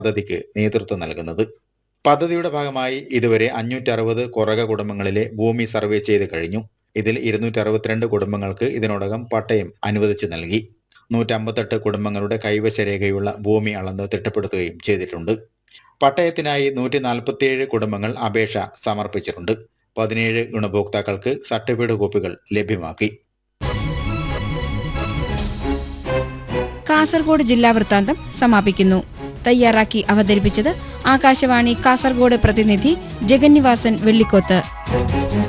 പദ്ധതിക്ക് നേതൃത്വം നൽകുന്നത്. പദ്ധതിയുടെ ഭാഗമായി ഇതുവരെ 560 കുറക കുടുംബങ്ങളിലെ ഭൂമി സർവേ ചെയ്ത് കഴിഞ്ഞു. ഇതിൽ 262 കുടുംബങ്ങൾക്ക് ഇതിനോടകം പട്ടയം അനുവദിച്ചു നൽകി. 158 കുടുംബങ്ങളുടെ കൈവശ രേഖയുള്ള ഭൂമി അളന്ന് തിട്ടപ്പെടുത്തുകയും ചെയ്തിട്ടുണ്ട്. പട്ടയത്തിനായി 147 കുടുംബങ്ങൾ അപേക്ഷ സമർപ്പിച്ചിട്ടുണ്ട്. 17 ഗുണഭോക്താക്കൾക്ക് സർട്ടിഫിക്കറ്റ് കോപ്പികൾ ലഭ്യമാക്കി. കാസർഗോഡ് ജില്ലാ വൃത്താന്തം സമാപിക്കുന്നു. തയ്യാറാക്കി അവതരിപ്പിച്ചത് ആകാശവാണി കാസർഗോഡ് പ്രതിനിധി ജഗന്നിവാസൻ വെള്ളിക്കോത്ത്.